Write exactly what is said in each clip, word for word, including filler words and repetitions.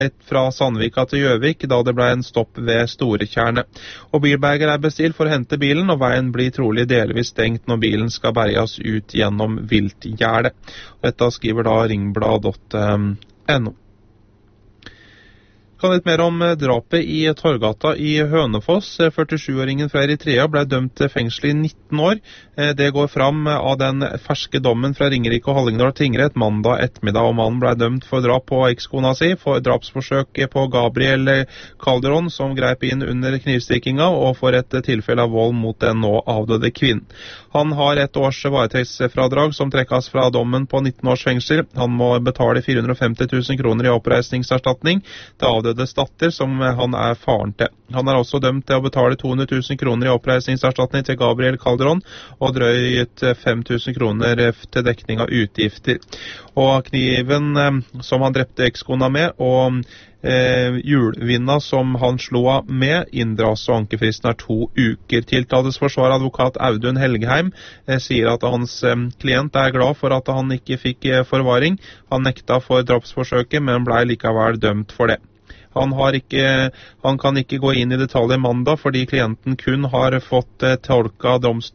fra Sandvika til Gjøvik, da det ble en stopp ved Storetjerne. Og bilberger er bestilt for å hente bilen, og veien blir trolig delvis stengt når bilen skal berges ut gjennom viltgjerdet. Dette skriver da ringblad punktum no. Kan litt mer om drapet i Torgata i Hønefoss. førtisjuåringen fra Eritrea ble dømt til fengsel i nitten år. Det går fram av den ferske dommen fra Ringerike og Hallingdal tingrett mandag ettermiddag, og mannen ble dømt for drap på ekskona si, for drapsforsøk på Gabriel Calderon, som greip inn under knivstikkinga, og for et tilfelle av vold mot den nå avdøde kvinnen. Han har et års varetektsfradrag som trekkes fra dommen på nitten års fengsel. Han må betale fire hundre og femti tusen kroner i oppreisningserstatning til avdødes datter, som han er faren til. Han er også dømt til å betale to hundre tusen kroner i oppreisningserstatning til Gabriel Calderon, og drøyt fem tusen kroner til dekning av utgifter. Og kniven som han drepte ekskona med, og Eh, hjulvinna som han slo av med, inndras, og ankefristen er to uker. Tiltaltes forsvarer, advokat Audun Helgheim, eh, sier at hans eh, klient er glad for at han ikke fikk eh, forvaring. Han nekta for drapsforsøket, men ble likevel dømt for det. Han, har ikke, han kan ikke gå inn i detaljer mandag, fordi klienten kun har fått eh, tolka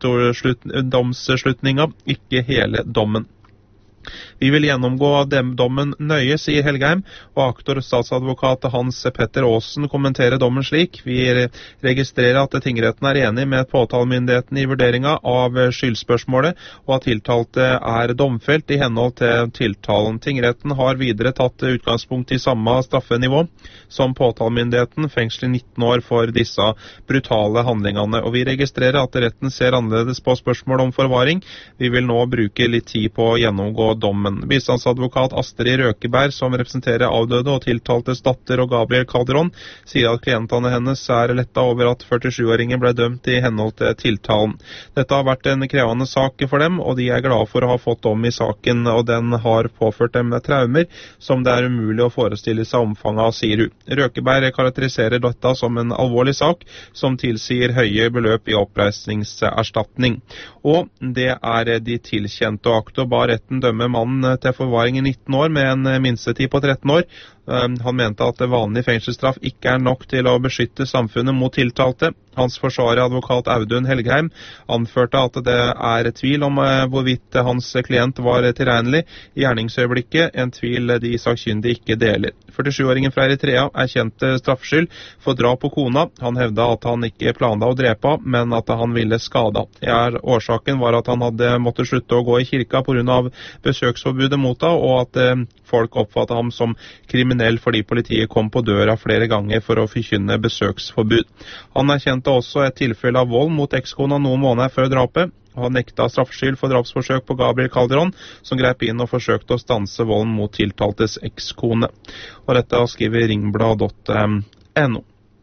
domsslutninga, ikke hele dommen. Vi vil gjennomgå dommen nøye, sier Helgheim, og aktor statsadvokat Hans Petter Aasen kommenterer dommen slik: Vi registrerer at tingretten er enig med påtalemyndigheten i vurderinga av skyldspørsmålet, og at tiltalte er domfelt i henhold til tiltalen. Tingretten har videre tatt utgangspunkt i samme straffenivå som påtalemyndigheten, fengsel i nitten år for disse brutale handlingene, og vi registrerer at retten ser annerledes på spørsmål om forvaring. Vi vil nå bruke litt tid på å gjennomgå dommen. Bistandsadvokat Astrid Røkeberg, som representerer avdøde og tiltaltes datter og Gabriel Calderon, sier at klientene hennes er letta over at førtisjuåringen ble dømt i henhold til tiltalen. Dette har vært en krevende sak for dem, og de er glade for å ha fått dom i saken, og den har påført dem traumer som det er umulig å forestille seg omfanget av, sier hun. Røkeberg karakteriserer dette som en alvorlig sak som tilsier høye beløp i oppreisningserstatning. Og det er de tilkjente, og aktor ba retten dømme mannen til forvaring i nitten år med en minstetid på tretten år. Han mente at vanlig fengselsstraff ikke er nok til å beskytte samfunnet mot tiltalte. Hans forsvarer, advokat Audun Helgheim, anførte at det er tvil om hvorvidt hans klient var tilregnelig i gjerningsøyeblikket, en tvil de sakkyndige ikke deler. førtisjuåringen fra Eritrea er kjent straffskyld for drap på kona. Han hevda at han ikke planla å drepe, men at han ville skada. Ja, årsaken var at han hadde måttet slutte å gå i kirka på grunn av besøksforbudet mot ham, og at folk oppfattet ham som kriminell fordi politiet kom på døra flere ganger for å forkynne besøksforbud. Han erkjente også et tilfelle av vold mot ekskona noen måneder før drapet. Han nekta straffskyld for drapsforsøk på Gabriel Calderon, som grep inn og forsøkte å stanse volden mot tiltaltes ekskone. Og dette skriver ringblad punktum no.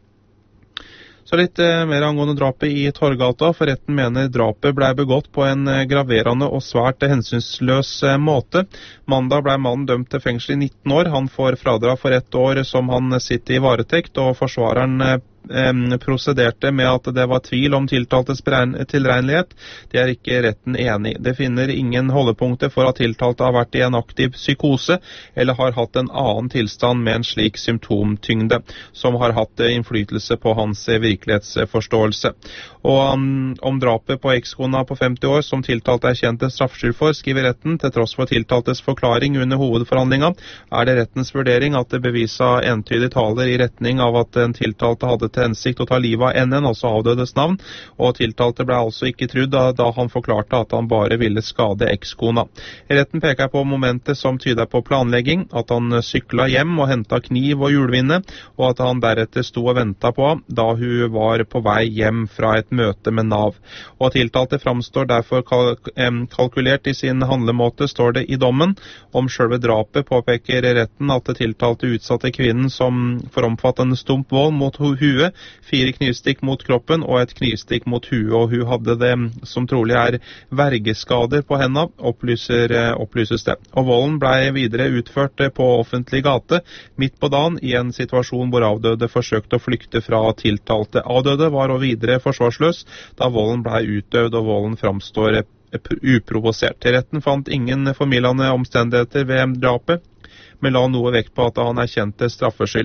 Så litt eh, mer angående drapet i Torgata, for retten mener drapet ble begått på en eh, graverende og svært hensynsløs eh, måte. Mandag ble mannen dømt til fengsel i nitten år. Han får fradrag for ett år som han sitter i varetekt, og forsvareren eh, prosederte med at det var tvil om tiltaltes tilregnelighet. Det er ikke retten enig. Det finner ingen holdepunkter for at tiltalte har vært i en aktiv psykose, eller har hatt en annen tilstand med en slik symptomtyngde, som har hatt innflytelse på hans virkelighetsforståelse. Og um, om drapet på ekskona på femti år, som tiltalte er kjent straffskyld for, skriver retten, til tross for tiltaltes forklaring under hovedforhandlinga, er det rettens vurdering at det beviser entydig taler i retning av at den tiltalte hadde til hensikt å ta livet av N N, altså avdødes navn, og tiltalte ble altså ikke trudd da, da han forklarte at han bare ville skade ekskona. Retten peker på momentet som tyder på planlegging, at han sykla hjem og hentet kniv og hjulvinne, og at han deretter sto og ventet på da hun var på vei hjem fra et møte med Nav. Og tiltalte framstår derfor kalk kalkulert i sin handlemåte, står det i dommen. Om selve drapet påpeker retten at tiltalte utsatte kvinnen som for omfattende stump vold mot huet, fire knivstikk mot kroppen og et knivstikk mot huet, og hun hadde det som trolig er vergeskader på henne, opplyser, opplyses det. Og volden ble videre utført på offentlig gate, midt på dagen, i en situasjon hvor avdøde forsøkte å flykte fra tiltalte. Avdøde var og videre forsvarsløs da volden ble utøvd, og volden framstår uprovosert. Retten fant ingen formildende omstendigheter ved drapet. men la noe vekt på at han erkjente straffskyld.